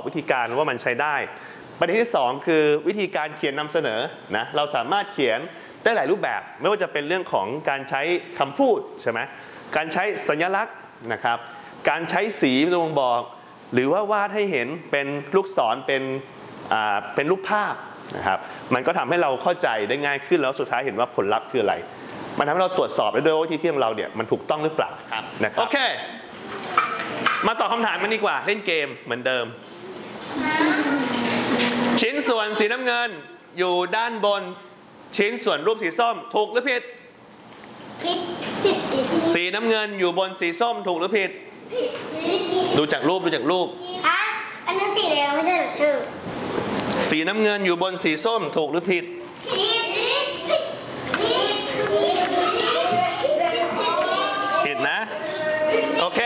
วิธีการว่ามันใช้ได้ประเด็นที่2คือวิธีการเขียนนำเสนอนะเราสามารถเขียนได้หลายรูปแบบไม่ว่าจะเป็นเรื่องของการใช้คำพูดใช่ไหมการใช้สัญลักษณ์นะครับการใช้สีตัวบ่งบอกหรือว่าวาดให้เห็นเป็นลูกศรเป็นรูปภาพนะครับมันก็ทำให้เราเข้าใจได้ง่ายขึ้นแล้วสุดท้ายเห็นว่าผลลัพธ์คืออะไรมันทำให้เราตรวจสอบได้ด้วยว่าวิธีที่ของเราเนี่ยมันถูกต้องหรือเปล่านะครับโอเคมาตอบคำถามกันดีกว่าเล่นเกมเหมือนเดิมชิ้นส่วนสีน้ำเงินอยู่ด้านบนชิ้นส่วนรูปสีส้มถูกหรือผิดผิดสีน้ำเงินอยู่บนสีส้มถูกหรือผิดดูจากรูปอันนั้นสีแดงไม่ใช่หรอชื่อสีน้ำเงินอยู่บนสีส้มถูกหรือผิดผิดนะโอเค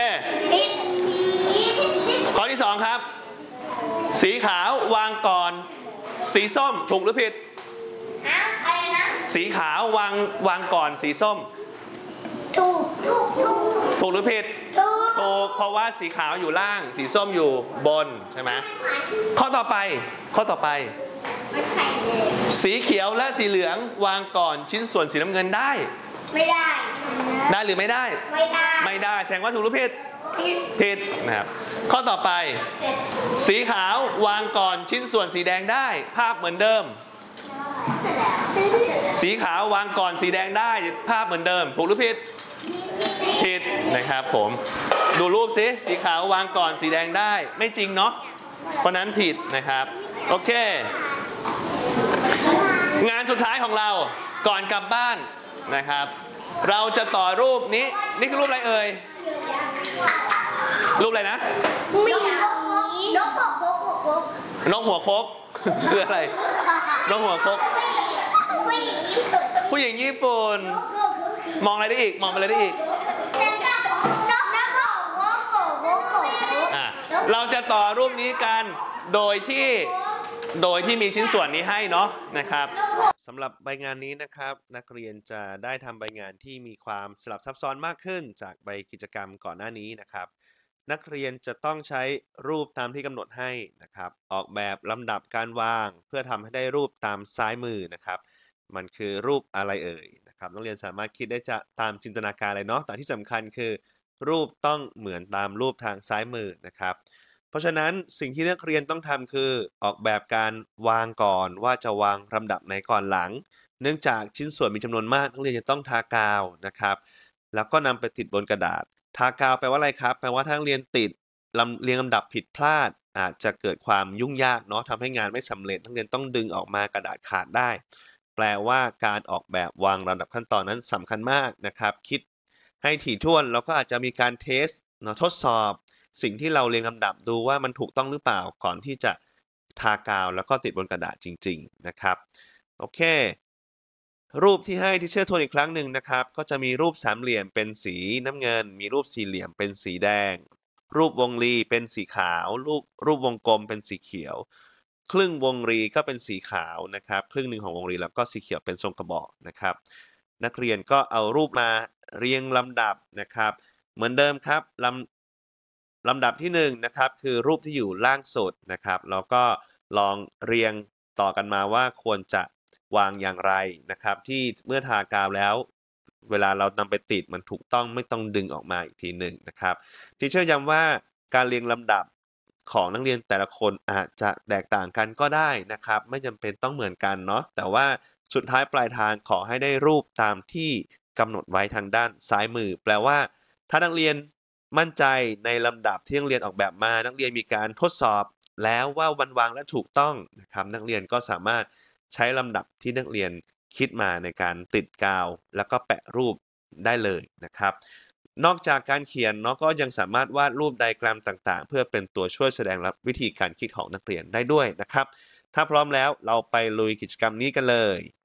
ข้อที่2ครับสีขาววางก่อนสีส้มถูกหรือผิดอะไรนะสีขาววางก่อนสีส้มถูกหรือผิดถูกเพราะว่าสีขาวอยู่ล่างสีส้มอยู่บนใช่ไหมข้อต่อไปสีเขียวและสีเหลืองวางก่อนชิ้นส่วนสีน้ำเงินได้ไม่ได้หรือไม่ได้ไม่ได้แสดงว่าถูกหรือผิดผิดนะครับข้อต่อไปสีขาววางก่อนชิ้นส่วนสีแดงได้ภาพเหมือนเดิมสีขาววางก่อนสีแดงได้ภาพเหมือนเดิมถูกหรือผิดผิดนะครับผมดูรูปสิสีขาววางก่อนสีแดงได้ไม่จริงเนาะเพราะนั้นผิดนะครับโอเคงานสุดท้ายของเราก่อนกลับบ้านนะครับเราจะต่อรูปนี้นี่คือรูปอะไรเอ่ยรูปอะไรนะนกหัวคกคืออะไรนกหัวคกผู้หญิงญี่ปุ่นมองอะไรได้อีกเราจะต่อรูปนี้กันโดยที่มีชิ้นส่วนนี้ให้เนาะนะครับสำหรับใบงานนี้นะครับนักเรียนจะได้ทำใบงานที่มีความสลับซับซ้อนมากขึ้นจากใบกิจกรรมก่อนหน้านี้นะครับนักเรียนจะต้องใช้รูปตามที่กำหนดให้นะครับออกแบบลำดับการวางเพื่อทำให้ได้รูปตามซ้ายมือนะครับมันคือรูปอะไรเอ่ยนะครับนักเรียนสามารถคิดได้จะตามจินตนาการเลยเนาะแต่ที่สำคัญคือรูปต้องเหมือนตามรูปทางซ้ายมือนะครับเพราะฉะนั้นสิ่งที่นักเรียนต้องทำคือออกแบบการวางก่อนว่าจะวางลำดับไหนก่อนหลังเนื่องจากชิ้นส่วนมีจำนวนมากนักเรียนจะต้องทากาวนะครับแล้วก็นำไปติดบนกระดาษทากาวแปลว่าอะไรครับแปลว่าถ้านักเรียนติดเรียงลำดับผิดพลาดอาจจะเกิดความยุ่งยากเนาะทำให้งานไม่สำเร็จนักเรียนต้องดึงออกมากระดาษขาดได้แปลว่าการออกแบบวางลำดับขั้นตอนนั้นสำคัญมากนะครับคิดให้ถี่ถ้วนแล้วก็อาจจะมีการเทสทดสอบสิ่งที่เราเรียงลำดับดูว่ามันถูกต้องหรือเปล่าก่อนที่จะทากาวแล้วก็ติดบนกระดาษจริงๆนะครับโอเครูปที่ให้ที่เชื่อทวนอีกครั้งหนึ่งนะครับก็จะมีรูปสามเหลี่ยมเป็นสีน้ำเงินมีรูปสี่เหลี่ยมเป็นสีแดงรูปวงรีเป็นสีขาวรูปวงกลมเป็นสีเขียวครึ่งวงรีก็เป็นสีขาวนะครับครึ่งหนึ่งของวงรีแล้วก็สีเขียวเป็นทรงกระบอกนะครับนักเรียนก็เอารูปมาเรียงลำดับนะครับเหมือนเดิมครับลำดับที่1นะครับคือรูปที่อยู่ล่างสุดนะครับแล้วก็ลองเรียงต่อกันมาว่าควรจะวางอย่างไรนะครับที่เมื่อทากาวแล้วเวลาเรานำไปติดมันถูกต้องไม่ต้องดึงออกมาอีกทีหนึ่งนะครับทีเชอร์ย้ำว่าการเรียงลำดับของนักเรียนแต่ละคนอาจจะแตกต่างกันก็ได้นะครับไม่จำเป็นต้องเหมือนกันเนาะแต่ว่าสุดท้ายปลายทางขอให้ได้รูปตามที่กำหนดไว้ทางด้านซ้ายมือแปลว่าถ้านักเรียนมั่นใจในลำดับที่นักเรียนออกแบบมานักเรียนมีการทดสอบแล้วว่าวันวางและถูกต้องนะครับนักเรียนก็สามารถใช้ลำดับที่นักเรียนคิดมาในการติดกาวแล้วก็แปะรูปได้เลยนะครับนอกจากการเขียนเนาะก็ยังสามารถวาดรูปไดอะแกรมต่างๆเพื่อเป็นตัวช่วยแสดงวิธีการคิดของนักเรียนได้ด้วยนะครับถ้าพร้อมแล้วเราไปลุยกิจกรรมนี้กันเลย